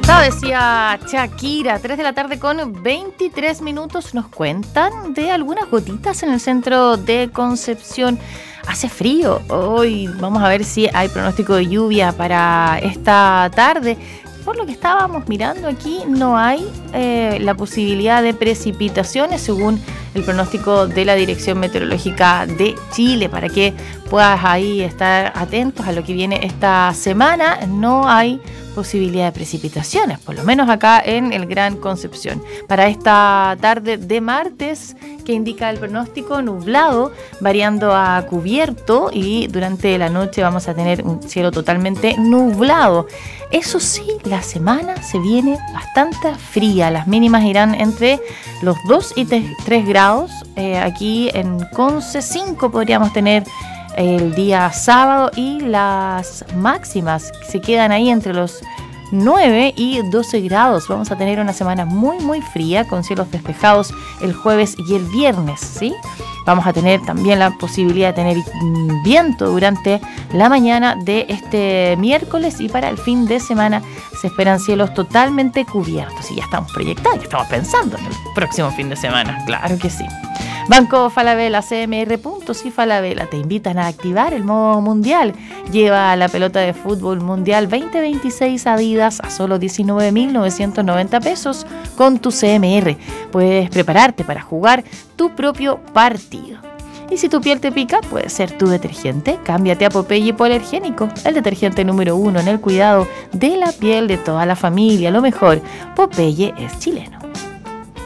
pasado, decía Shakira, 3 de la tarde con 23 minutos. Nos cuentan de algunas gotitas en el centro de Concepción. Hace frío. Hoy vamos a ver si hay pronóstico de lluvia para esta tarde. Por lo que estábamos mirando aquí, no hay la posibilidad de precipitaciones según el pronóstico de la Dirección Meteorológica de Chile, para que puedas ahí estar atentos a lo que viene esta semana. No hay posibilidad de precipitaciones, por lo menos acá en el Gran Concepción. Para esta tarde de martes, que indica el pronóstico, nublado, variando a cubierto, y durante la noche vamos a tener un cielo totalmente nublado. Eso sí, la semana se viene bastante fría. Las mínimas irán entre los 2 y 3 grados. Aquí en Conce 5 podríamos tener el día sábado, y las máximas se quedan ahí entre los 9 y 12 grados. Vamos a tener una semana muy muy fría, con cielos despejados el jueves y el viernes, ¿sí? Vamos a tener también la posibilidad de tener viento durante la mañana de este miércoles, y para el fin de semana se esperan cielos totalmente cubiertos. Y ya estamos proyectando, ya estamos pensando en el próximo fin de semana, claro que sí. Banco Falabella, CMR Puntos y Falabella te invitan a activar el modo mundial. Lleva la pelota de fútbol mundial 2026 Adidas a solo 19.990 pesos con tu CMR. Puedes prepararte para jugar tu propio partido. Y si tu piel te pica, puede ser tu detergente. Cámbiate a Popeye Hipoalergénico, el detergente número 1 en el cuidado de la piel de toda la familia. Lo mejor, Popeye es chileno.